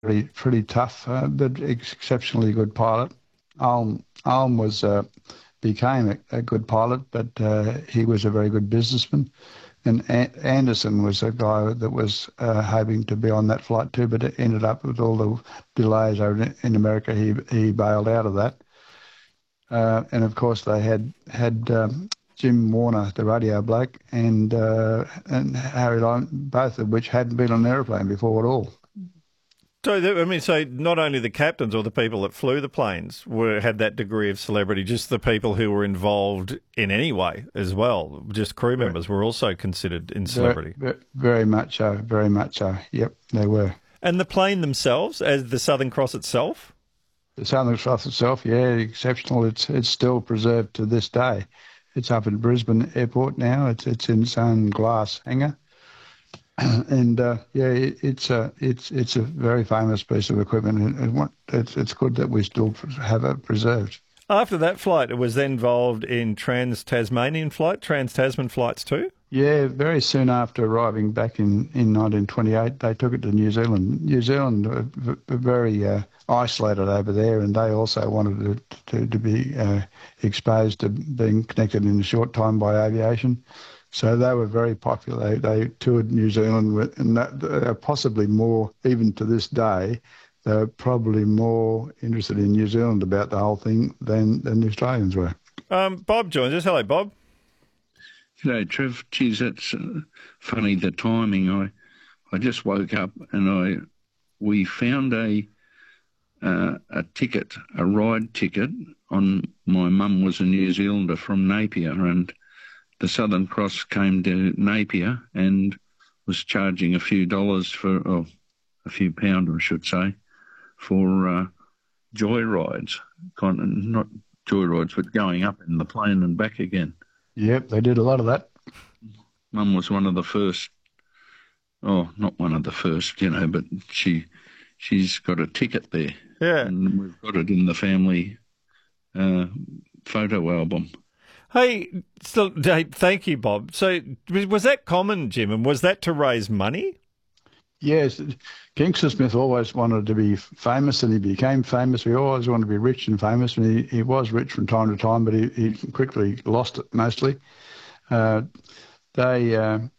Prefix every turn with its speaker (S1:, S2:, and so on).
S1: pretty tough, but exceptionally good pilot. Alm became a good pilot, but he was a very good businessman. And Anderson was a guy that was hoping to be on that flight too, but it ended up with all the delays over in America. He bailed out of that. And of course, they had Jim Warner, the radio bloke, and Harry Lyon, both of which hadn't been on an aeroplane before at all.
S2: So not only the captains or the people that flew the planes had that degree of celebrity, just the people who were involved in any way as well, just crew members were also considered in celebrity.
S1: Very much so, very much so. Yep, they were.
S2: And the plane themselves, as the Southern Cross itself?
S1: The Southern Cross itself, yeah, exceptional. It's still preserved to this day. It's up in Brisbane Airport now. It's in its own glass hangar. And it's a very famous piece of equipment, and it's good that we still have it preserved.
S2: After that flight, it was then involved in Trans-Tasmanian Trans-Tasman flights too?
S1: Yeah, very soon after arriving back in 1928, they took it to New Zealand. New Zealand were very isolated over there, and they also wanted to be exposed to being connected in a short time by aviation. So they were very popular. They toured New Zealand, and they're possibly more, even to this day, they're probably more interested in New Zealand about the whole thing than the Australians were.
S2: Bob joins us. Hello, Bob.
S3: G'day, Trev. Geez, that's funny, the timing. I just woke up and we found a ticket, a ride ticket. On my mum was a New Zealander from Napier, and the Southern Cross came to Napier and was charging a few dollars a few pound, I should say, for joyrides. Not joyrides, but going up in the plane and back again.
S1: Yep, they did a lot of that.
S3: Mum was one of the first. Oh, not one of the first, but she's got a ticket there.
S2: Yeah,
S3: and we've got it in the family photo album.
S2: Hey, thank you, Bob. So was that common, Jim, and was that to raise money?
S1: Yes, Kingston Smith always wanted to be famous, and he became famous. We always wanted to be rich and famous, and he was rich from time to time, but he quickly lost it mostly. They